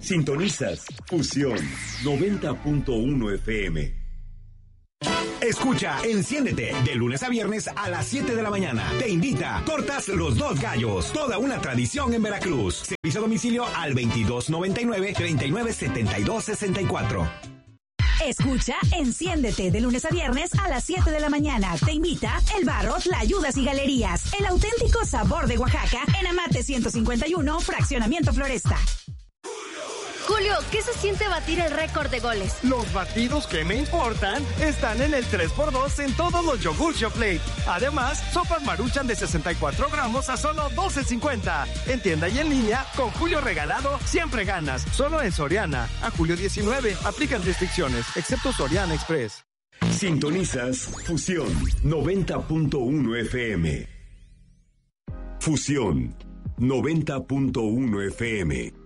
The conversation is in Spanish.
Sintonizas Fusión 90.1 FM. Escucha Enciéndete de lunes a viernes a las 7 de la mañana. Te invita Tortas Los Dos Gallos, toda una tradición en Veracruz. Servicio a domicilio al 2299-397264. Escucha Enciéndete de lunes a viernes a las 7 de la mañana. Te invita El Barro, Tlayudas y Galerías. El auténtico sabor de Oaxaca en Amate 151, Fraccionamiento Floresta. Julio, ¿qué se siente batir el récord de goles? Los batidos que me importan están en el 3x2 en todos los yogurts Yoplait. Además, sopas Maruchan de 64 gramos a solo $12.50. En tienda y en línea, con Julio regalado, siempre ganas. Solo en Soriana. A julio 19. Aplican restricciones, excepto Soriana Express. Sintonizas Fusión 90.1 FM. Fusión 90.1 FM.